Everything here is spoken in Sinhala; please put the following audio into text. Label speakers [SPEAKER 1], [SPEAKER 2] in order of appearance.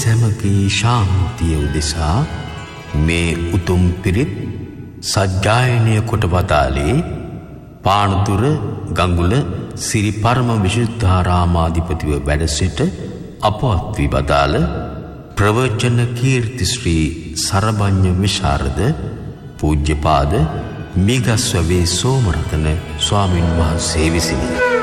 [SPEAKER 1] සැමගේ ශාන්තිය උදෙසා මේ උතුම් පිරිත් සජ්ජායනය කොට වදාළේ පානදුර ගඟුල සිරි පරම විශුද්ධාරාමාධිපතිව වැඩ සිට අපවත් වී වදාළ ප්‍රවචන කීර්ති ශ්‍රී සරභඤ්ඤ විශාරද පූජ්‍යපාද මිගස්වැවේ සෝමරතන ස්වාමින් වහන්සේ විසිනි.